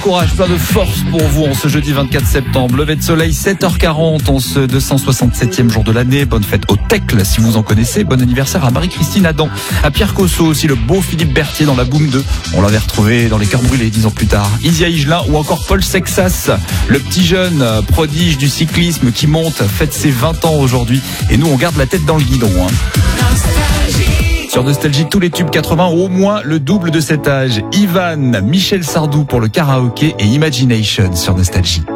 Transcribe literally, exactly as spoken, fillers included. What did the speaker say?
courage, plein de force pour vous en ce jeudi vingt-quatre septembre. Lever de soleil, sept heures quarante en ce deux cent soixante-septième jour de l'année. Bonne fête au Tecle si vous en connaissez. Bon anniversaire à Marie-Christine Adam, à Pierre Cosso aussi, le beau Philippe Berthier dans la Boom deux. On l'avait retrouvé dans les Cœurs Brûlés dix ans plus tard. Isia Higelin ou encore Paul Sexas, le petit jeune prodige du cyclisme qui monte, fête ses vingt ans aujourd'hui. Et nous on garde la tête dans le guidon. Hein. Sur Nostalgie, tous les tubes quatre-vingts, au moins le double de cet âge. Ivan, Michel Sardou pour le karaoké et Imagination sur Nostalgie.